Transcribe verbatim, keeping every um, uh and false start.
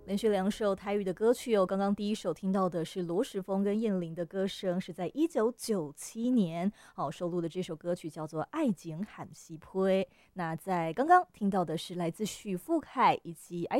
连续两首台语的歌曲哦，刚刚第一首听到的是罗时丰跟燕玲的歌声，是在一九九七年哦收录的这首歌曲叫做《爱情喊西坡》。那在刚刚听到的是来自许富凯以及